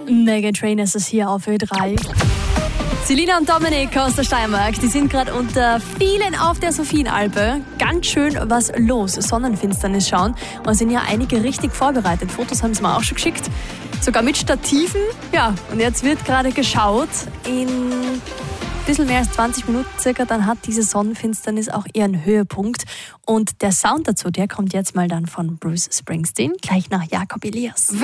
Meghan Trainor ist es hier auf Ö3. Selina und Dominik aus der Steiermark, die sind gerade unter vielen auf der Sophienalpe. Ganz schön was los, Sonnenfinsternis schauen. Und sind ja einige richtig vorbereitet. Fotos haben sie mir auch schon geschickt. Sogar mit Stativen. Ja, und jetzt wird gerade geschaut. In ein bisschen mehr als 20 Minuten circa, dann hat diese Sonnenfinsternis auch ihren Höhepunkt. Und der Sound dazu, der kommt jetzt mal dann von Bruce Springsteen, gleich nach Jakob Elias.